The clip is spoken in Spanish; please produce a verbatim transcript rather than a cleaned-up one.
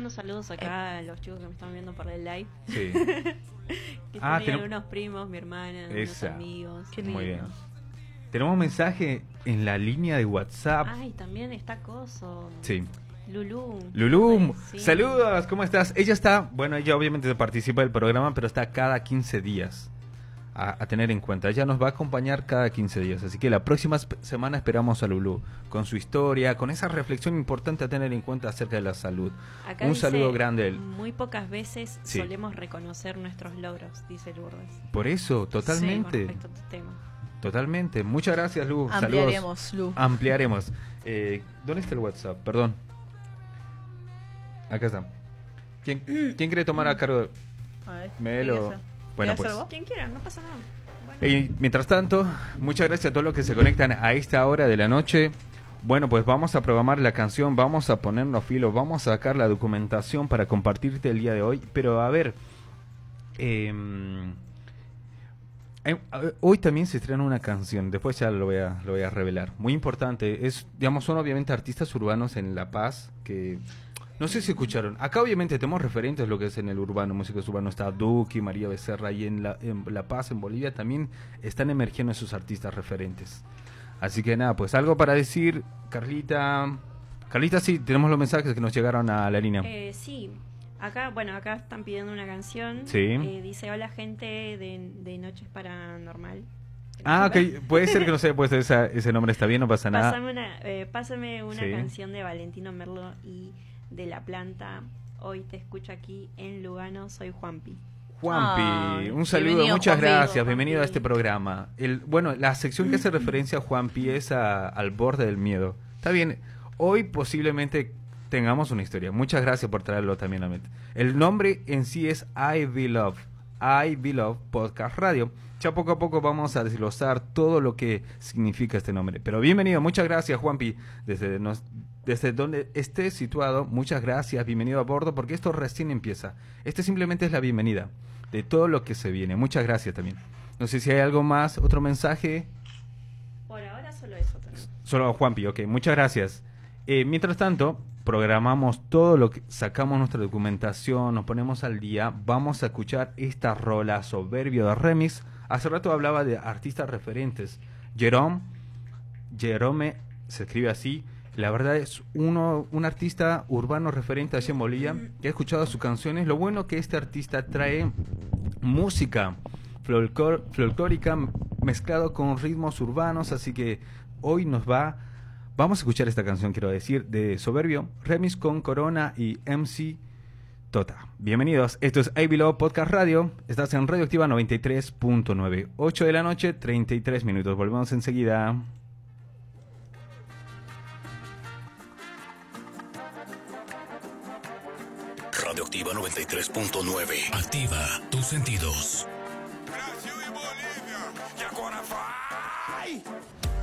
mandando saludos acá a los chicos que me están viendo por el live. Sí. que ah, tenían ten... unos primos, mi hermana, Esa. unos amigos. Qué muy bien. Tenemos un mensaje en la línea de WhatsApp. Ay, también está Coso. Sí. Lulú. Lulú, sí. Saludos, ¿cómo estás? Ella está, bueno, ella obviamente participa del programa, pero está cada quince días. A, a tener en cuenta, ella nos va a acompañar cada quince días, así que la próxima semana esperamos a Lulú con su historia, con esa reflexión importante a tener en cuenta acerca de la salud. Acá un dice, saludo grande. Muy pocas veces sí. solemos reconocer nuestros logros, dice Lourdes. Por eso, totalmente. Sí, con respecto a tu tema. Totalmente, muchas gracias, Lu. Ampliaremos, Saludos. Lu. Ampliaremos. Eh, ¿Dónde está el WhatsApp? Perdón. Acá está. ¿Quién, ¿quién quiere tomar a cargo? De... A ver, Melo. Bueno, pues. Quien quiera, no pasa nada. Bueno. Y mientras tanto, muchas gracias a todos los que se conectan a esta hora de la noche. Bueno, pues vamos a programar la canción, vamos a ponernos filo, vamos a sacar la documentación para compartirte el día de hoy. Pero a ver, eh, eh, hoy también se estrena una canción, después ya lo voy a, lo voy a revelar. Muy importante, es, digamos, son obviamente artistas urbanos en La Paz que... No sé si escucharon. Acá obviamente tenemos referentes lo que es en el urbano, músicos urbanos. Está Duki, María Becerra, y en la, en La Paz, en Bolivia, también están emergiendo esos artistas referentes. Así que nada, pues algo para decir, Carlita. Carlita, sí, tenemos los mensajes que nos llegaron a la línea. Eh, sí, acá, bueno, acá están pidiendo una canción. Sí. Eh, dice, hola gente de, de Noches Paranormal. Ah, ok, puede ser que no sé, pues esa, ese nombre está bien, no pasa nada. Pásame una, eh, pásame una sí. canción de Valentino Merlo y de La Planta. Hoy te escucho aquí en Lugano, soy Juanpi. Juanpi, Ay, un saludo, muchas Juanpi. gracias, Juanpi. bienvenido a este programa. El, bueno, la sección que hace referencia a Juanpi es a, al borde del miedo. Está bien, hoy posiblemente tengamos una historia. Muchas gracias por traerlo también a mente. El nombre en sí es I Be Love, I Be Love Podcast Radio. Ya poco a poco vamos a desglosar todo lo que significa este nombre. Pero bienvenido, muchas gracias Juanpi, desde, nos, desde donde estés situado, muchas gracias, bienvenido a bordo, porque esto recién empieza. Este simplemente es la bienvenida de todo lo que se viene. Muchas gracias también. No sé si hay algo más, otro mensaje. Por ahora solo eso. Pero... Solo Juanpi, ok, muchas gracias. Eh, mientras tanto, programamos todo lo que sacamos nuestra documentación, nos ponemos al día, vamos a escuchar esta rola Soberbio de remix. Hace rato hablaba de artistas referentes. Jerome, Jerome se escribe así. La verdad es uno, un artista urbano referente allá en Bolivia, que he escuchado sus canciones. Lo bueno que este artista trae música folclor, folclórica mezclado con ritmos urbanos, así que hoy nos va, vamos a escuchar esta canción, quiero decir, de Soberbio, remix con Corona y M C Tota. Bienvenidos, esto es I Be Love Podcast Radio, estás en Radioactiva noventa y tres punto nueve, ocho de la noche, treinta y tres minutos, volvemos enseguida. Radioactiva noventa y tres punto nueve. Activa tus sentidos. Brasil e Bolívia, e agora vai!